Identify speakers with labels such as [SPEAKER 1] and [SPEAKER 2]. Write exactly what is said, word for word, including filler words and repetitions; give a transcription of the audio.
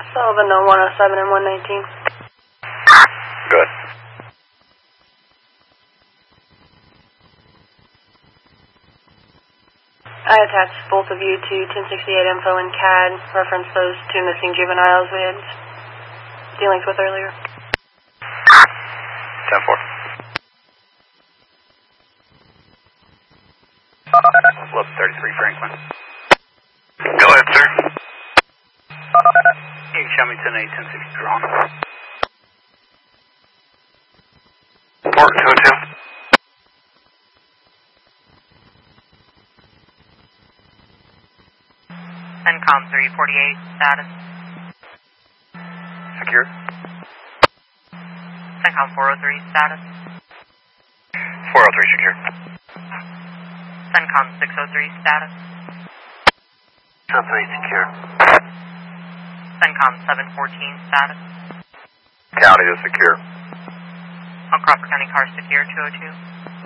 [SPEAKER 1] Sullivan on one oh seven and one nineteen.
[SPEAKER 2] Good.
[SPEAKER 1] I attached both of you to ten sixty-eight info and C A D, reference those two missing juveniles we had dealings with earlier.
[SPEAKER 2] ten four. eleven thirty-three Franklin. Go ahead, sir. You can show me ten eight, ten sixty drone. Port two oh two.
[SPEAKER 3] CENTCOM three forty-eight, status.
[SPEAKER 2] Secure.
[SPEAKER 3] CENTCOM four oh three, status.
[SPEAKER 2] four oh three secure.
[SPEAKER 3] CENTCOM six oh three, status.
[SPEAKER 2] seven three secure.
[SPEAKER 3] CENTCOM seven fourteen, status.
[SPEAKER 2] County is secure.
[SPEAKER 3] On Crawford County car secure, two oh two.